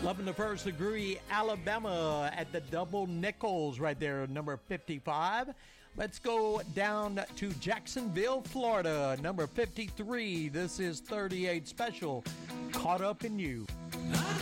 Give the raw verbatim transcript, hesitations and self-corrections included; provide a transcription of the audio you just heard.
Loving the First Degree, Alabama at the Double Nickels right there, number fifty-five. Let's go down to Jacksonville, Florida, number fifty-three. This is thirty-eight Special, Caught Up in You. I